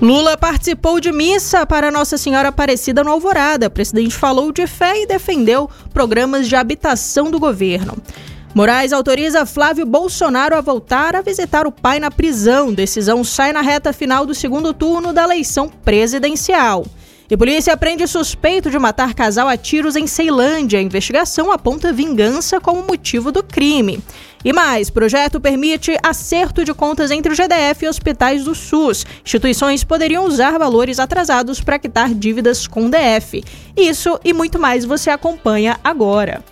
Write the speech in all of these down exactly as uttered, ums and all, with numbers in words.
Lula participou de missa para Nossa Senhora Aparecida no Alvorada. O presidente falou de fé e defendeu programas de habitação do governo. Moraes autoriza Flávio Bolsonaro a voltar a visitar o pai na prisão. Decisão sai na reta final do segundo turno da eleição presidencial. E polícia prende suspeito de matar casal a tiros em Ceilândia. A investigação aponta vingança como motivo do crime. E mais, projeto permite acerto de contas entre o G D F e hospitais do SUS. Instituições poderiam usar valores atrasados para quitar dívidas com o D F. Isso e muito mais você acompanha agora.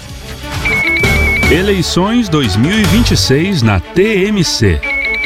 Eleições dois mil e vinte e seis na T M C.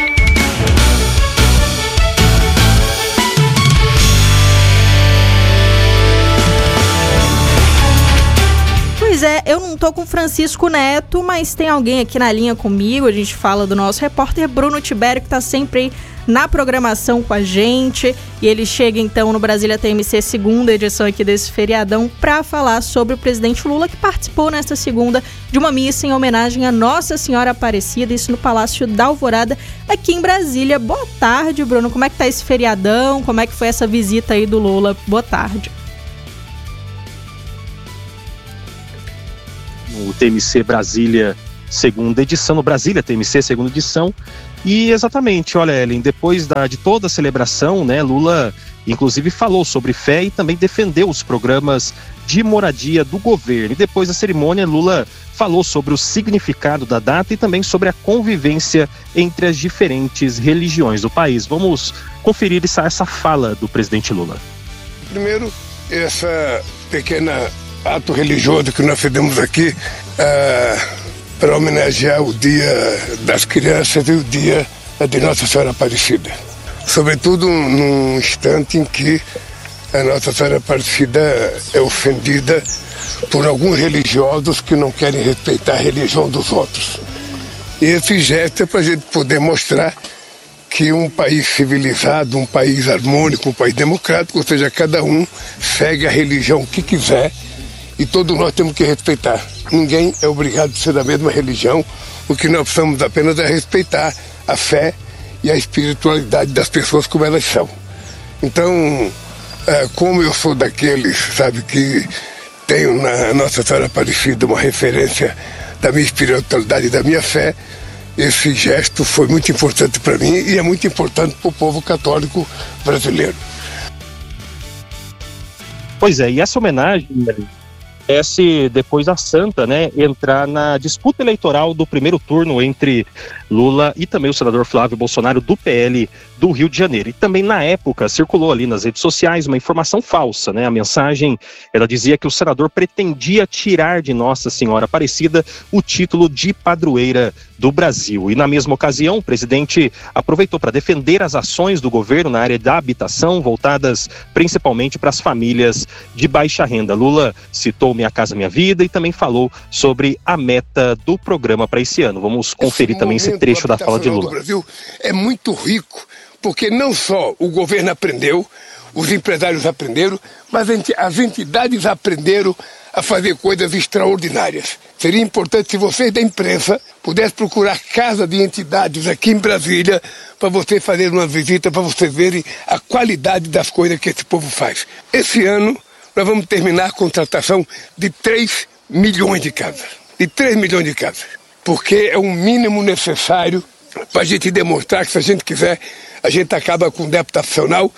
Pois é, eu não tô com Francisco Neto, mas tem alguém aqui na linha comigo. A gente fala do nosso repórter Bruno Tibério, que tá sempre aí na programação com a gente. E ele chega então no Brasília T M C, segunda edição aqui desse feriadão, para falar sobre o presidente Lula, que participou nesta segunda de uma missa em homenagem a Nossa Senhora Aparecida, isso no Palácio da Alvorada, aqui em Brasília. Boa tarde, Bruno. Como é que tá esse feriadão? Como é que foi essa visita aí do Lula? Boa tarde. No T M C Brasília, segunda edição, no Brasília T M C, segunda edição. E exatamente, olha, Ellen, depois da, de toda a celebração, né, Lula inclusive falou sobre fé e também defendeu os programas de moradia do governo. E depois da cerimônia, Lula falou sobre o significado da data e também sobre a convivência entre as diferentes religiões do país. Vamos conferir essa, essa fala do presidente Lula. Primeiro, essa pequena ato religioso que nós fizemos aqui uh, para homenagear o Dia das Crianças e o Dia de Nossa Senhora Aparecida. Sobretudo num instante em que a Nossa Senhora Aparecida é ofendida por alguns religiosos que não querem respeitar a religião dos outros. E esse gesto é para a gente poder mostrar que um país civilizado, um país harmônico, um país democrático, ou seja, cada um segue a religião que quiser, e todos nós temos que respeitar. Ninguém é obrigado a ser da mesma religião. O que nós precisamos apenas é respeitar a fé e a espiritualidade das pessoas como elas são. Então, é, como eu sou daqueles, sabe, que tenho na Nossa Senhora Aparecida uma referência da minha espiritualidade e da minha fé, esse gesto foi muito importante para mim e é muito importante para o povo católico brasileiro. Pois é, e essa homenagem esse depois a Santa, né, entrar na disputa eleitoral do primeiro turno entre Lula e também o senador Flávio Bolsonaro do P L do Rio de Janeiro. E também na época circulou ali nas redes sociais uma informação falsa, né? A mensagem, ela dizia que o senador pretendia tirar de Nossa Senhora Aparecida o título de padroeira do Brasil. E na mesma ocasião, o presidente aproveitou para defender as ações do governo na área da habitação, voltadas principalmente para as famílias de baixa renda. Lula citou Minha Casa Minha Vida e também falou sobre a meta do programa para esse ano. Vamos conferir esse também esse trecho da fala de Lula. O Brasil é muito rico, porque não só o governo aprendeu, os empresários aprenderam, mas as entidades aprenderam a fazer coisas extraordinárias. Seria importante se vocês da imprensa pudessem procurar casa de entidades aqui em Brasília para vocês fazerem uma visita, para vocês verem a qualidade das coisas que esse povo faz. Esse ano nós vamos terminar a contratação de três milhões de casas. De três milhões de casas. Porque é o mínimo necessário para a gente demonstrar que, se a gente quiser, a gente acaba com o débito habitacional.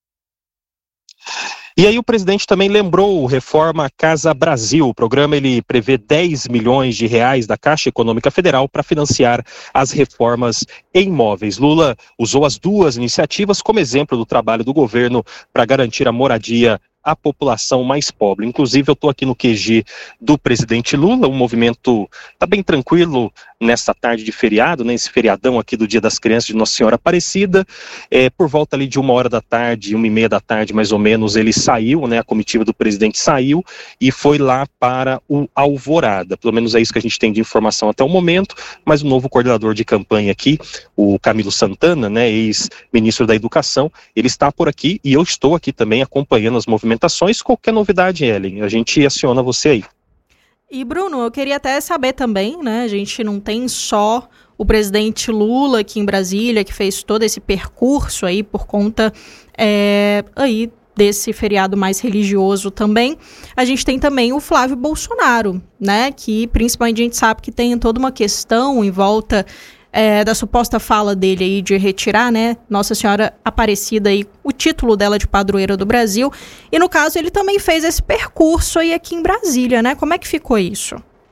E aí o presidente também lembrou o Reforma Casa Brasil. O programa ele prevê dez milhões de reais da Caixa Econômica Federal para financiar as reformas em imóveis. Lula usou as duas iniciativas como exemplo do trabalho do governo para garantir a moradia à população mais pobre. Inclusive, eu estou aqui no Q G do presidente Lula, o movimento está bem tranquilo nesta tarde de feriado, né, esse feriadão aqui do Dia das Crianças de Nossa Senhora Aparecida. É, por volta ali de uma hora da tarde, uma e meia da tarde mais ou menos, ele saiu, né, a comitiva do presidente saiu e foi lá para o Alvorada. Pelo menos é isso que a gente tem de informação até o momento, mas o novo coordenador de campanha aqui, o Camilo Santana, né, ex-ministro da Educação, ele está por aqui e eu estou aqui também acompanhando as movimentações. Qualquer novidade, Ellen, a gente aciona você aí. E Bruno, eu queria até saber também, né, a gente não tem só o presidente Lula aqui em Brasília, que fez todo esse percurso aí por conta é, aí desse feriado mais religioso também. A gente tem também o Flávio Bolsonaro, né, que principalmente a gente sabe que tem toda uma questão em volta é, da suposta fala dele aí de retirar, né, Nossa Senhora Aparecida aí, o título dela de padroeira do Brasil, e no caso ele também fez esse percurso aí aqui em Brasília, né, como é que ficou isso?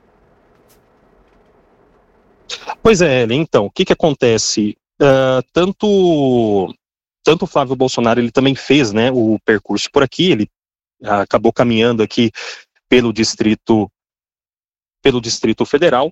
Pois é, Ellen, então, o que que acontece? Uh, tanto... Tanto o Flávio Bolsonaro, ele também fez, né, o percurso por aqui, ele ah, acabou caminhando aqui pelo Distrito, pelo Distrito Federal.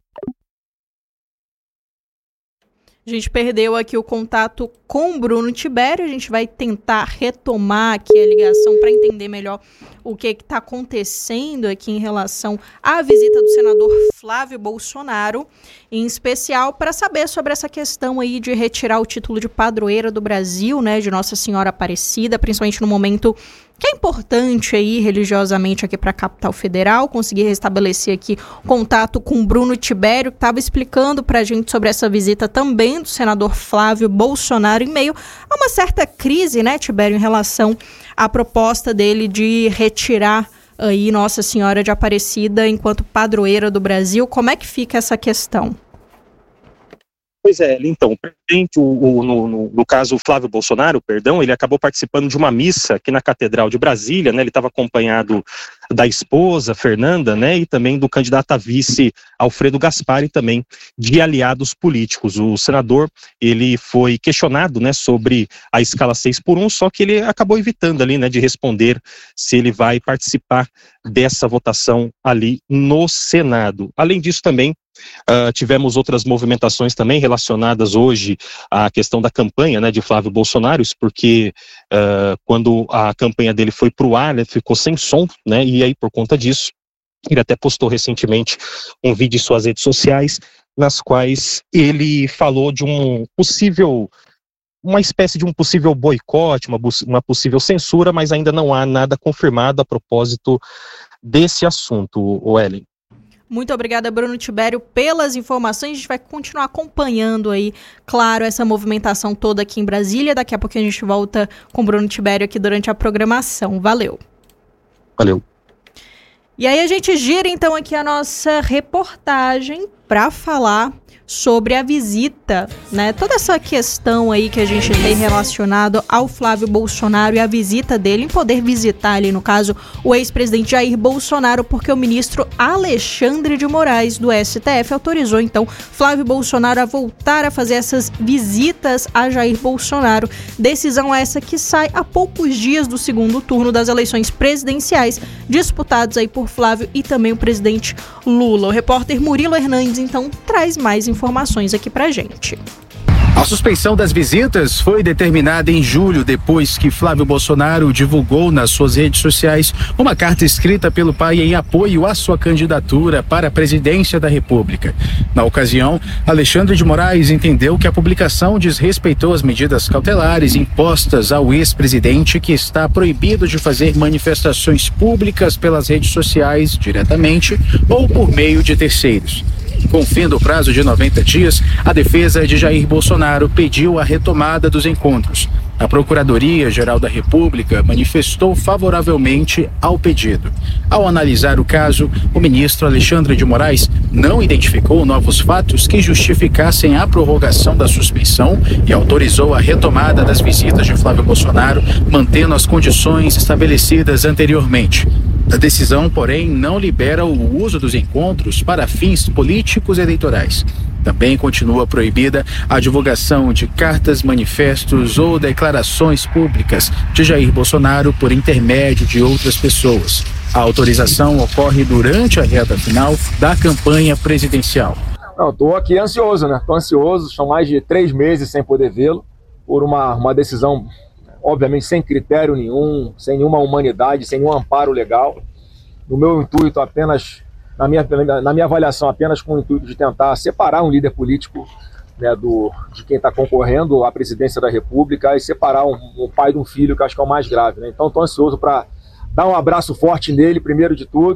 A gente perdeu aqui o contato com o Bruno Tibério, a gente vai tentar retomar aqui a ligação para entender melhor o que está acontecendo aqui em relação à visita do senador Flávio Bolsonaro, em especial para saber sobre essa questão aí de retirar o título de padroeira do Brasil, né, de Nossa Senhora Aparecida, principalmente no momento que é importante aí religiosamente aqui para a capital federal. Consegui restabelecer aqui contato com o Bruno Tibério, que estava explicando para a gente sobre essa visita também do senador Flávio Bolsonaro, em meio a uma certa crise, né, Tibério, em relação à proposta dele de retirar aí Nossa Senhora de Aparecida enquanto padroeira do Brasil. Como é que fica essa questão? Pois é, então, o presidente, o, o, no, no caso o Flávio Bolsonaro, perdão, ele acabou participando de uma missa aqui na Catedral de Brasília, né, ele estava acompanhado da esposa, Fernanda, né, e também do candidato a vice, Alfredo Gaspar, e também de aliados políticos. O senador, ele foi questionado, né, sobre a escala seis por um, só que ele acabou evitando ali, né, de responder se ele vai participar dessa votação ali no Senado. Além disso também, Uh, tivemos outras movimentações também relacionadas hoje à questão da campanha, né, de Flávio Bolsonaro, isso porque uh, quando a campanha dele foi para o ar, ele ficou sem som, né, e aí por conta disso, ele até postou recentemente um vídeo em suas redes sociais, nas quais ele falou de um possível, uma espécie de um possível boicote, uma, uma possível censura, mas ainda não há nada confirmado a propósito desse assunto, o Ellen. Muito obrigada, Bruno Tibério, pelas informações. A gente vai continuar acompanhando aí, claro, essa movimentação toda aqui em Brasília. Daqui a pouquinho a gente volta com o Bruno Tibério aqui durante a programação. Valeu. Valeu. E aí a gente gira então aqui a nossa reportagem para falar sobre a visita, né? Toda essa questão aí que a gente tem relacionado ao Flávio Bolsonaro e a visita dele, em poder visitar ali, no caso, o ex-presidente Jair Bolsonaro, porque o ministro Alexandre de Moraes, do S T F, autorizou, então, Flávio Bolsonaro a voltar a fazer essas visitas a Jair Bolsonaro. Decisão essa que sai a poucos dias do segundo turno das eleições presidenciais, disputados aí por Flávio e também o presidente Lula. O repórter Murilo Hernandes, então, traz mais informações. informações aqui pra gente. A suspensão das visitas foi determinada em julho, depois que Flávio Bolsonaro divulgou nas suas redes sociais uma carta escrita pelo pai em apoio à sua candidatura para a presidência da República. Na ocasião, Alexandre de Moraes entendeu que a publicação desrespeitou as medidas cautelares impostas ao ex-presidente, que está proibido de fazer manifestações públicas pelas redes sociais diretamente ou por meio de terceiros. Com o fim do prazo de noventa dias, a defesa de Jair Bolsonaro pediu a retomada dos encontros. A Procuradoria-Geral da República manifestou favoravelmente ao pedido. Ao analisar o caso, o ministro Alexandre de Moraes não identificou novos fatos que justificassem a prorrogação da suspensão e autorizou a retomada das visitas de Flávio Bolsonaro, mantendo as condições estabelecidas anteriormente. A decisão, porém, não libera o uso dos encontros para fins políticos e eleitorais. Também continua proibida a divulgação de cartas, manifestos ou declarações públicas de Jair Bolsonaro por intermédio de outras pessoas. A autorização ocorre durante a reta final da campanha presidencial. Não, estou aqui ansioso, né? Estou ansioso, são mais de três meses sem poder vê-lo, por uma, uma decisão, obviamente, sem critério nenhum, sem nenhuma humanidade, sem nenhum amparo legal. No meu intuito, apenas, na minha, na minha avaliação, apenas com o intuito de tentar separar um líder político, né, do, de quem está concorrendo à presidência da República, e separar um, um pai de um filho, que acho que é o mais grave, né? Então estou ansioso para dar um abraço forte nele, primeiro de tudo,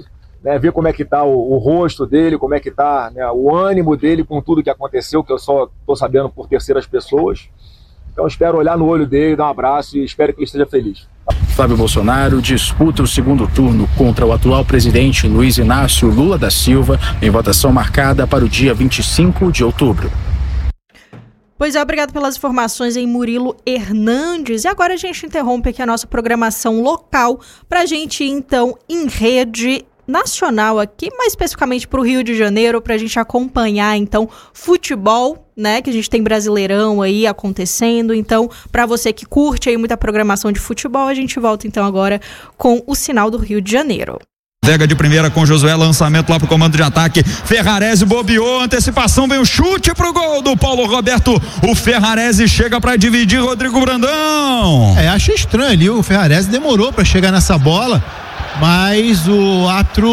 né, ver como é que tá o, o rosto dele, como é que tá, né, o ânimo dele com tudo que aconteceu, que eu só tô sabendo por terceiras pessoas. Então espero olhar no olho dele, dar um abraço e espero que ele esteja feliz. Flávio Bolsonaro disputa o segundo turno contra o atual presidente Luiz Inácio Lula da Silva em votação marcada para o dia vinte e cinco de outubro. Pois é, obrigado pelas informações em Murilo Hernandes. E agora a gente interrompe aqui a nossa programação local para a gente ir, então, em rede nacional aqui, mais especificamente para o Rio de Janeiro, para a gente acompanhar, então, futebol, né, que a gente tem Brasileirão aí acontecendo. Então, para você que curte aí muita programação de futebol, a gente volta, então, agora com o Sinal do Rio de Janeiro. Vega de primeira com Josué, lançamento lá pro comando de ataque, Ferrarese bobeou, antecipação, vem o chute pro gol do Paulo Roberto, o Ferrarese chega pra dividir, Rodrigo Brandão. É, achei estranho ali, o Ferrarese demorou pra chegar nessa bola, mas o árbitro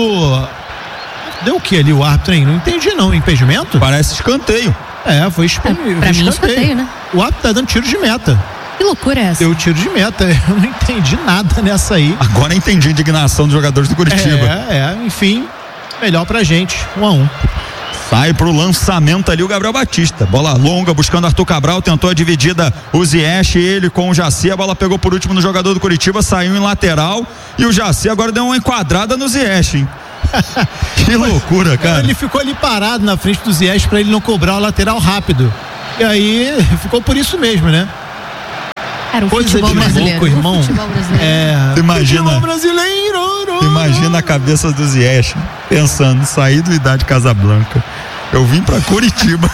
deu o que ali o árbitro, hein? Não entendi não, impedimento? Parece escanteio. É, foi espe... é, pra escanteio. Mim escanteio, né? O árbitro tá dando tiro de meta. Que loucura é essa? Deu tiro de meta, eu não entendi nada nessa aí. Agora entendi a indignação dos jogadores do Curitiba. É, é, enfim, melhor pra gente, um a um. Sai pro lançamento ali o Gabriel Batista, bola longa buscando Arthur Cabral, tentou a dividida o Ziyech, ele com o Jaci, a bola pegou por último no jogador do Curitiba, saiu em lateral e o Jaci agora deu uma enquadrada no Ziyech, hein? Que loucura, cara. Ele ficou ali parado na frente do Ziyech pra ele não cobrar o lateral rápido, e aí ficou por isso mesmo, né? Era um coisa futebol de brasileiro. Louco, irmão. Um futebol brasileiro. É, imagina, futebol brasileiro. Imagina a cabeça do Ziyech pensando, sair do Idade Casablanca. Eu vim pra Curitiba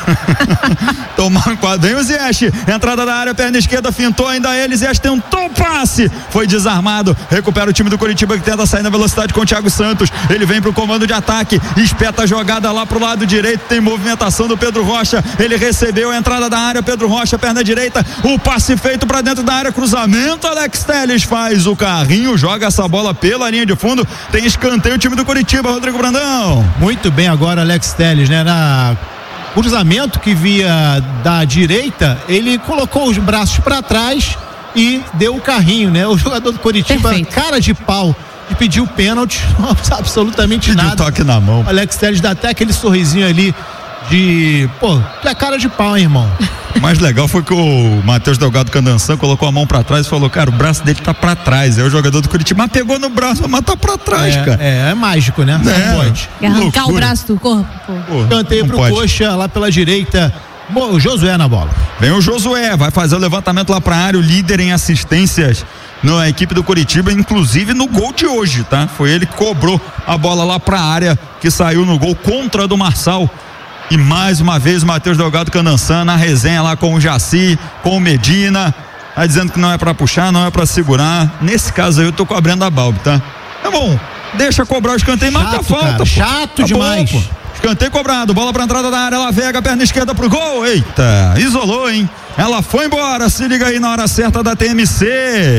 tomar um quadro. Vem o Ziyech, entrada da área, perna esquerda, fintou ainda ele, Ziyech tentou o passe, foi desarmado, recupera o time do Curitiba que tenta sair na velocidade com o Thiago Santos, ele vem pro comando de ataque, espeta a jogada lá pro lado direito, tem movimentação do Pedro Rocha, ele recebeu a entrada da área, Pedro Rocha, perna direita, o passe feito pra dentro da área, cruzamento, Alex Telles faz o carrinho, joga essa bola pela linha de fundo, tem escanteio o time do Curitiba, Rodrigo Brandão. Muito bem agora Alex Telles, né, na cruzamento que via da direita, ele colocou os braços para trás e deu o carrinho, né? O jogador do Curitiba, perfeito, cara de pau, de pedir o pênalti, não absolutamente pediu nada. Toque na mão. O Alex Telles dá até aquele sorrisinho ali de, pô, tu é cara de pau, hein, irmão? O mais legal foi que o Matheus Delgado Candançan colocou a mão pra trás e falou, cara, o braço dele tá pra trás. Aí o jogador do Curitiba, mas pegou no braço, mas tá pra trás, é, cara. É, é mágico, né? Não é, pode. Arrancar loucura. O braço do corpo. Canteio pro pode. Coxa, lá pela direita, o Josué na bola. Vem o Josué, vai fazer o levantamento lá pra área, o líder em assistências na equipe do Curitiba, inclusive no gol de hoje, tá? Foi ele que cobrou a bola lá pra área, que saiu no gol contra do Marçal. E mais uma vez o Matheus Delgado Candançan na resenha lá com o Jaci, com o Medina, tá dizendo que não é pra puxar, não é pra segurar. Nesse caso aí eu tô cobrando a Balbi, tá? É bom, deixa cobrar o escanteio, marca a falta, cara, pô. chato tá demais. Bom, escanteio cobrado, bola pra entrada da área, ela vega, perna esquerda pro gol, eita, isolou, hein? Ela foi embora, se liga aí na hora certa da T M C.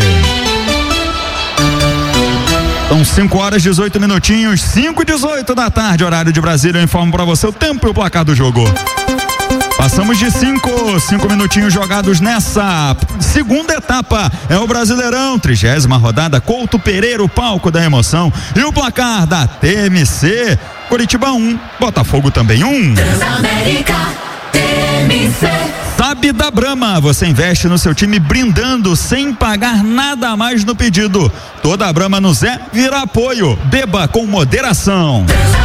São cinco horas e dezoito minutinhos, cinco e dezoito da tarde, horário de Brasília. Eu informo pra você o tempo e o placar do jogo. Passamos de cinco, cinco minutinhos jogados nessa segunda etapa. É o Brasileirão, trigésima rodada, Couto Pereira, o palco da emoção. E o placar da T M C, Curitiba um, Botafogo também um. Transamérica, T M C. Sabe da Brahma, você investe no seu time brindando sem pagar nada a mais no pedido. Toda a Brahma no Zé vira apoio. Beba com moderação.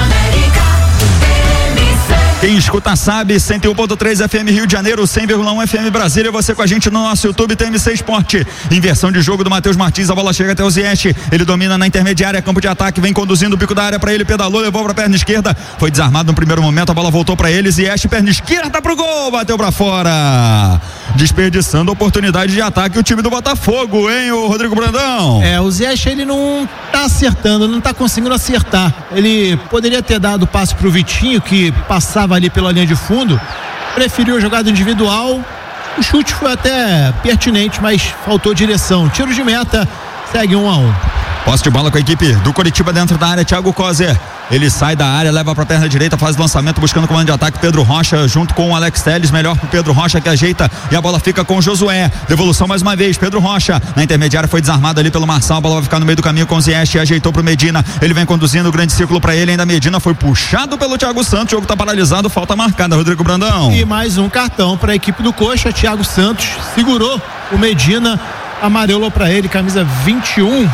Quem escuta sabe, cento e um ponto três F M Rio de Janeiro, cem vírgula um F M Brasília, você com a gente no nosso YouTube T M C Esporte. Inversão de jogo do Matheus Martins, a bola chega até o Ziyech, ele domina na intermediária, campo de ataque, vem conduzindo o bico da área para ele, pedalou, levou pra perna esquerda, foi desarmado no primeiro momento, a bola voltou para ele, Ziyech, perna esquerda pro gol, bateu pra fora, desperdiçando a oportunidade de ataque o time do Botafogo, hein, o Rodrigo Brandão? É, o Ziyech ele não tá acertando, não tá conseguindo acertar, ele poderia ter dado o passe pro Vitinho, que passava ali pela linha de fundo, preferiu a jogada individual, o chute foi até pertinente, mas faltou direção, tiro de meta, segue um a um. Posse de bola com a equipe do Coritiba dentro da área, Thiago Coser. Ele sai da área, leva pra perna direita, faz o lançamento buscando comando de ataque, Pedro Rocha junto com o Alex Telles, melhor pro Pedro Rocha que ajeita e a bola fica com o Josué. Devolução mais uma vez, Pedro Rocha na intermediária foi desarmado ali pelo Marçal, a bola vai ficar no meio do caminho com o Ziyech, ajeitou pro Medina, ele vem conduzindo o grande círculo pra ele, ainda Medina foi puxado pelo Thiago Santos, o jogo tá paralisado, falta marcada, Rodrigo Brandão. E mais um cartão pra equipe do Coxa, Thiago Santos segurou o Medina, amarelou pra ele, camisa vinte e um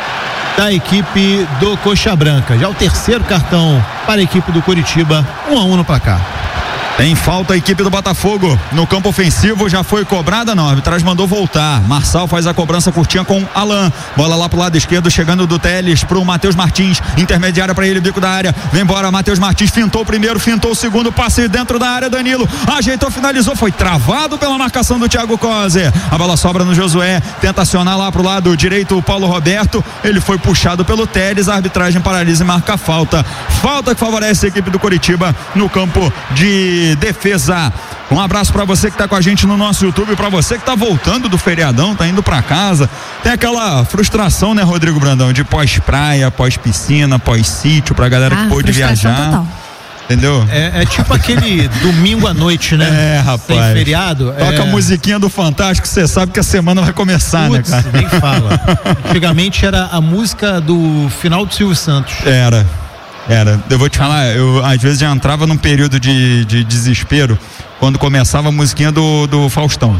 da equipe do Coxa Branca. Já o terceiro cartão para a equipe do Coritiba, um a um no placar. Tem falta a equipe do Botafogo no campo ofensivo, já foi cobrada, não, a arbitragem mandou voltar. Marçal faz a cobrança curtinha com Alan, bola lá pro lado esquerdo, chegando do Telles pro Matheus Martins, intermediária para ele, bico da área, vem embora, Matheus Martins fintou o primeiro, fintou o segundo, passe dentro da área, Danilo ajeitou, finalizou, foi travado pela marcação do Thiago Coser, a bola sobra no Josué, tenta acionar lá pro lado direito o Paulo Roberto, ele foi puxado pelo Telles, a arbitragem paralisa e marca falta, falta que favorece a equipe do Coritiba no campo de defesa. Um abraço pra você que tá com a gente no nosso YouTube, pra você que tá voltando do feriadão, tá indo pra casa. Tem aquela frustração, né, Rodrigo Brandão, de pós-praia, pós-piscina, pós-sítio, pra galera ah, que pôde viajar. Total. Entendeu? É, é tipo aquele domingo à noite, né? É, rapaz. Sem feriado. Toca é... a musiquinha do Fantástico, você sabe que a semana vai começar, Puts, né, cara? Nem fala. Antigamente era a música do final do Silvio Santos. Era. Era, eu vou te falar, eu às vezes já entrava num período de, de desespero quando começava a musiquinha do, do Faustão.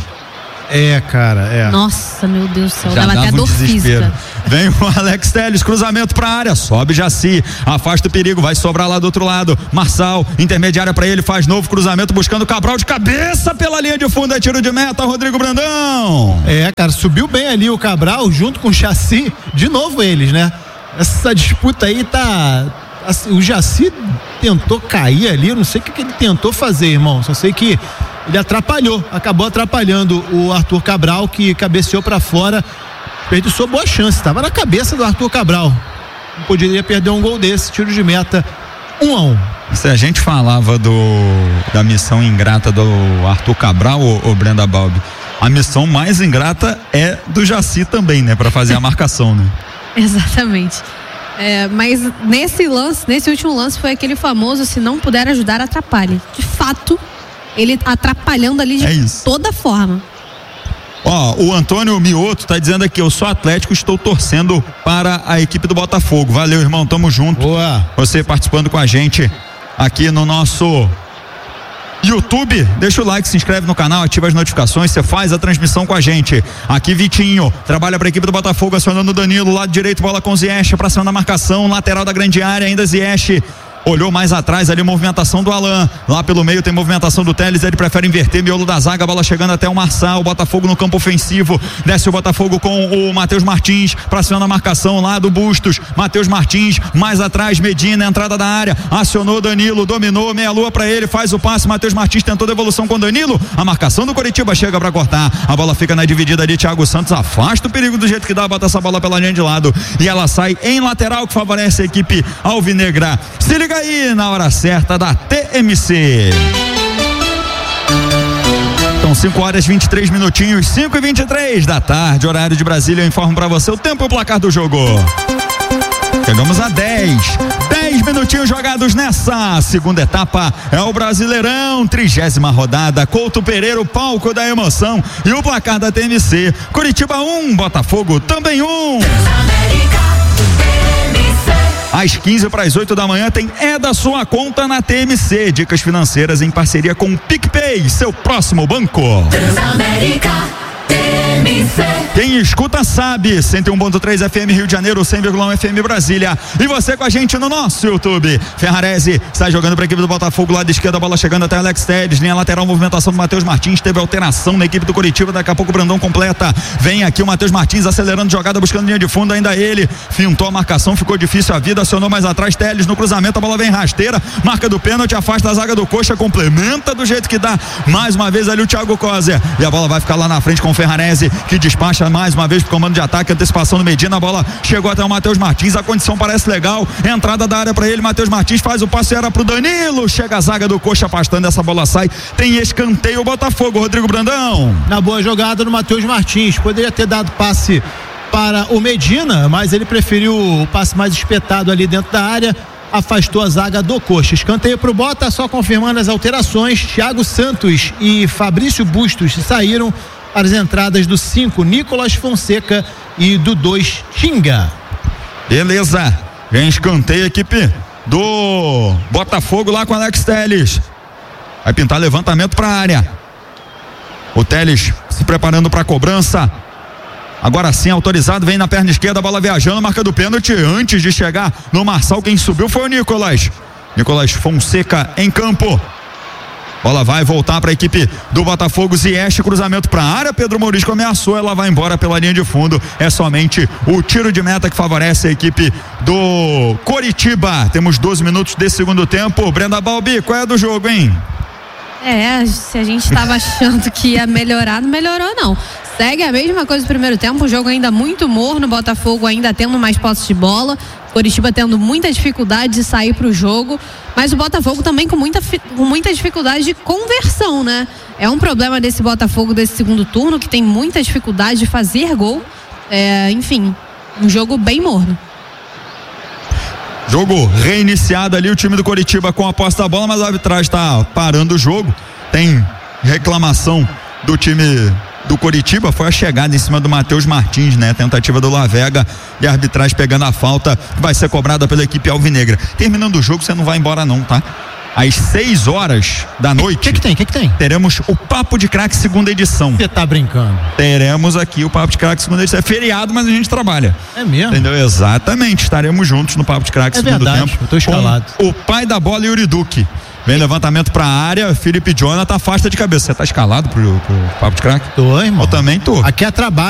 É, cara, é. Nossa, meu Deus do céu, já dava até um dor física. Vem o Alex Telles, cruzamento pra área, sobe Jaci, afasta o perigo, vai sobrar lá do outro lado, Marçal, intermediária pra ele, faz novo cruzamento, buscando Cabral de cabeça pela linha de fundo, é tiro de meta, Rodrigo Brandão. É, cara, subiu bem ali o Cabral, junto com o Jaci, de novo eles, né? Essa disputa aí tá... O Jaci tentou cair ali, eu não sei o que, que ele tentou fazer, irmão, só sei que ele atrapalhou, acabou atrapalhando o Arthur Cabral, que cabeceou pra fora, desperdiçou boa chance, estava na cabeça do Arthur Cabral, não poderia perder um gol desse, tiro de meta, um a um. Se a gente falava do da missão ingrata do Arthur Cabral, ou Brenda Balbi, a missão mais ingrata é do Jaci também, né, para fazer a marcação, né? Exatamente. É, mas nesse lance, nesse último lance foi aquele famoso, se não puder ajudar, atrapalhe. De fato, ele atrapalhando ali de é toda forma. Ó, o Antônio Mioto tá dizendo aqui, eu sou atlético, estou torcendo para a equipe do Botafogo. Valeu, irmão, tamo junto. Boa. Você participando com a gente aqui no nosso YouTube, deixa o like, se inscreve no canal, ativa as notificações, você faz a transmissão com a gente. Aqui Vitinho, trabalha para a equipe do Botafogo, acionando o Danilo, lado direito, bola com Ziyech, pra cima da marcação, lateral da grande área, ainda Ziyech. Olhou mais atrás ali, movimentação do Alan. Lá pelo meio tem movimentação do Telles. Ele prefere inverter, miolo da zaga, bola chegando até o Marçal. O Botafogo no campo ofensivo. Desce o Botafogo com o Matheus Martins. Pra cima da marcação lá do Bustos. Matheus Martins, mais atrás, Medina, entrada da área. Acionou Danilo, dominou, meia lua pra ele. Faz o passe. Matheus Martins tentou devolução com Danilo. A marcação do Coritiba chega pra cortar. A bola fica na dividida ali. Thiago Santos afasta o perigo do jeito que dá. Bota essa bola pela linha de lado. E ela sai em lateral, que favorece a equipe alvinegra. Se liga aí na hora certa da T M C. São cinco horas e vinte e três minutinhos, cinco e vinte e três da tarde, horário de Brasília. Eu informo pra você o tempo e o placar do jogo. Chegamos a dez. dez minutinhos jogados nessa segunda etapa. É o Brasileirão, trigésima rodada. Couto Pereira, o palco da emoção. E o placar da T M C. Coritiba um, Botafogo também um. Às quinze para as oito da manhã tem É da Sua Conta na T M C. Dicas financeiras em parceria com o PicPay, seu próximo banco. Transamérica T M C. Quem escuta sabe, cento e um ponto três F M Rio de Janeiro, cem vírgula um F M Brasília. E você com a gente no nosso YouTube. Ferrarese sai jogando para a equipe do Botafogo, lado esquerdo, a bola chegando até Alex Telles, linha lateral, movimentação do Matheus Martins, teve alteração na equipe do Coritiba, daqui a pouco o Brandão completa. Vem aqui o Matheus Martins acelerando jogada, buscando linha de fundo, ainda ele fintou a marcação, ficou difícil a vida, acionou mais atrás, Telles no cruzamento, a bola vem rasteira, marca do pênalti, afasta a zaga do Coxa, complementa do jeito que dá, mais uma vez ali o Thiago Coser, e a bola vai ficar lá na frente com o Ferrarese, que despacha mais uma vez pro comando de ataque, antecipação do Medina, a bola chegou até o Matheus Martins, a condição parece legal, entrada da área para ele, Matheus Martins faz o passe, era pro Danilo, chega a zaga do Coxa afastando, essa bola sai, tem escanteio o Botafogo, Rodrigo Brandão. Na boa jogada do Matheus Martins, poderia ter dado passe para o Medina, mas ele preferiu o passe mais espetado ali dentro da área, afastou a zaga do Coxa. Escanteio pro Bota, só confirmando as alterações. Thiago Santos e Fabrício Bustos saíram para as entradas do cinco, Nicolas Fonseca, e do dois, Tinga. Beleza, vem escanteio a equipe do Botafogo lá com o Alex Telles. Vai pintar levantamento para a área. O Telles se preparando para a cobrança. Agora sim, autorizado, vem na perna esquerda, a bola viajando, marca do pênalti. Antes de chegar no Marçal, quem subiu foi o Nicolas. Nicolas Fonseca em campo. Bola vai voltar para a equipe do Botafogo. Ziyech, cruzamento para a área. Pedro Maurício ameaçou, ela vai embora pela linha de fundo. É somente o tiro de meta que favorece a equipe do Coritiba. Temos doze minutos desse segundo tempo. Brenda Balbi, qual é do jogo, hein? É, se a gente estava achando que ia melhorar, não melhorou não. Segue a mesma coisa do primeiro tempo, o jogo ainda muito morno, Botafogo ainda tendo mais posse de bola, Coritiba tendo muita dificuldade de sair para o jogo, mas o Botafogo também com muita, com muita dificuldade de conversão, né? É um problema desse Botafogo desse segundo turno, que tem muita dificuldade de fazer gol, é, enfim, um jogo bem morno. Jogo reiniciado ali, o time do Coritiba com a posse da bola, mas a arbitragem está parando o jogo. Tem reclamação do time do Coritiba, foi a chegada em cima do Matheus Martins, né? Tentativa do Lavega e a arbitragem pegando a falta, que vai ser cobrada pela equipe alvinegra. Terminando o jogo, você não vai embora não, tá? Às seis horas da noite. O que que tem? O que que tem? Teremos o Papo de Craque segunda edição. Você tá brincando? Teremos aqui o Papo de Craque segunda edição. É feriado, mas a gente trabalha. É mesmo? Entendeu? Exatamente. Estaremos juntos no Papo de Craque é segundo verdade, tempo. Eu tô escalado. O pai da bola, Yuri Duque. Vem levantamento pra área, Felipe Jonathan afasta de cabeça. Você tá escalado pro, pro Papo de Craque? Tô, irmão. Eu também tô. Aqui é trabalho.